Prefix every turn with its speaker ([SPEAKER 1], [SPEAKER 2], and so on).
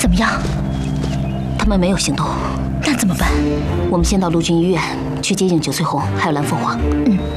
[SPEAKER 1] 怎么样？
[SPEAKER 2] 他们没有行动。
[SPEAKER 1] 那怎么办？
[SPEAKER 2] 我们先到陆军医院去接应9岁红还有蓝凤凰。
[SPEAKER 1] 嗯。